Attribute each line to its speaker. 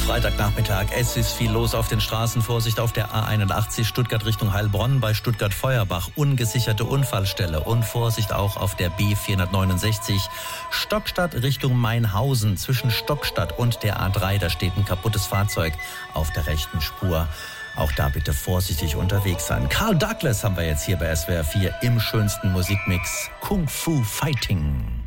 Speaker 1: Freitagnachmittag, es ist viel los auf den Straßen. Vorsicht auf der A81 Stuttgart Richtung Heilbronn bei Stuttgart-Feuerbach. Ungesicherte Unfallstelle und Vorsicht auch auf der B469 Stockstadt Richtung Mainhausen. Zwischen Stockstadt und der A3, da steht ein kaputtes Fahrzeug auf der rechten Spur. Auch da bitte vorsichtig unterwegs sein. Carl Douglas haben wir jetzt hier bei SWR 4 im schönsten Musikmix Kung Fu Fighting.